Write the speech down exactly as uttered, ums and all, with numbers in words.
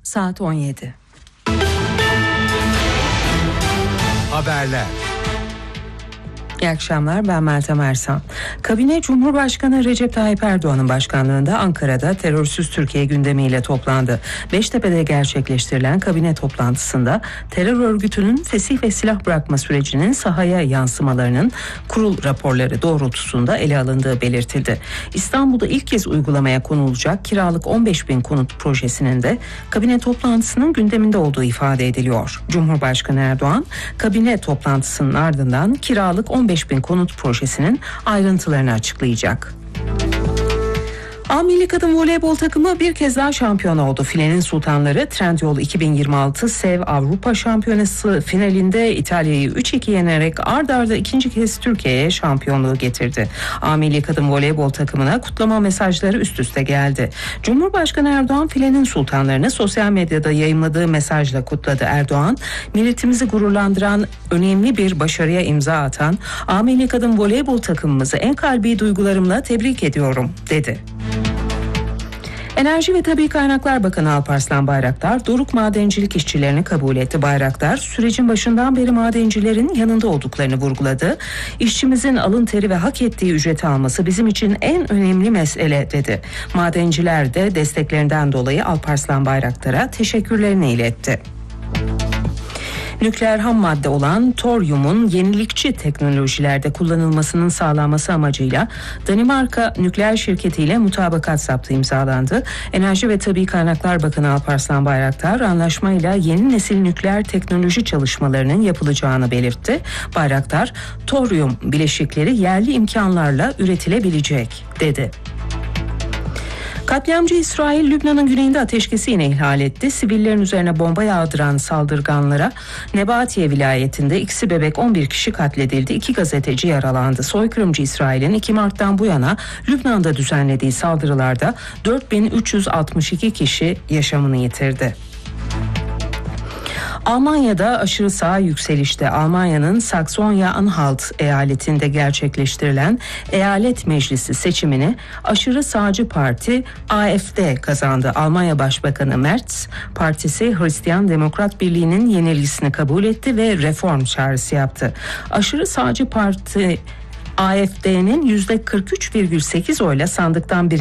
Saat on yedi. Haberler. İyi akşamlar, ben Meltem Ersan. Kabine Cumhurbaşkanı Recep Tayyip Erdoğan'ın başkanlığında Ankara'da terörsüz Türkiye gündemiyle toplandı. Beştepe'de gerçekleştirilen kabine toplantısında terör örgütünün fesih ve silah bırakma sürecinin sahaya yansımalarının kurul raporları doğrultusunda ele alındığı belirtildi. İstanbul'da ilk kez uygulamaya konulacak kiralık on beş bin konut projesinin de kabine toplantısının gündeminde olduğu ifade ediliyor. Cumhurbaşkanı Erdoğan, kabine toplantısının ardından kiralık on beş bin konut projesinin ayrıntılarını açıklayacak. A Milli Kadın Voleybol takımı bir kez daha şampiyon oldu. Filenin Sultanları Trendyol iki bin yirmi altı Sev Avrupa Şampiyonası finalinde İtalya'yı üç iki yenerek ard arda ikinci kez Türkiye'ye şampiyonluğu getirdi. A Milli Kadın Voleybol takımına kutlama mesajları üst üste geldi. Cumhurbaşkanı Erdoğan Filenin Sultanlarını sosyal medyada yayımladığı mesajla kutladı. Erdoğan, milletimizi gururlandıran önemli bir başarıya imza atan A Milli Kadın Voleybol takımımızı en kalbi duygularımla tebrik ediyorum dedi. Enerji ve Tabii Kaynaklar Bakanı Alparslan Bayraktar, Doruk madencilik işçilerini kabul etti. Bayraktar, sürecin başından beri madencilerin yanında olduklarını vurguladı. İşçimizin alın teri ve hak ettiği ücreti alması bizim için en önemli mesele dedi. Madenciler de desteklerinden dolayı Alparslan Bayraktar'a teşekkürlerini iletti. Nükleer ham madde olan toryumun yenilikçi teknolojilerde kullanılmasının sağlanması amacıyla Danimarka nükleer şirketiyle mutabakat zaptı imzalandı. Enerji ve Tabii Kaynaklar Bakanı Alparslan Bayraktar, anlaşmayla yeni nesil nükleer teknoloji çalışmalarının yapılacağını belirtti. Bayraktar, toryum bileşikleri yerli imkanlarla üretilebilecek dedi. Katliamcı İsrail, Lübnan'ın güneyinde ateşkesi yine ihlal etti. Sivillerin üzerine bomba yağdıran saldırganlara Nebatiye vilayetinde ikisi bebek on bir kişi katledildi. İki gazeteci yaralandı. Soykırımcı İsrail'in iki Mart'tan bu yana Lübnan'da düzenlediği saldırılarda dört bin üç yüz altmış iki kişi yaşamını yitirdi. Almanya'da aşırı sağ yükselişte. Almanya'nın Saksonya-Anhalt eyaletinde gerçekleştirilen eyalet meclisi seçimini aşırı sağcı parti A F D kazandı. Almanya Başbakanı Merz, partisi Hristiyan Demokrat Birliği'nin yenilgisini kabul etti ve reform çağrısı yaptı. Aşırı sağcı parti A F D'nin yüzde kırk üç virgül sekiz oyla sandıktan bir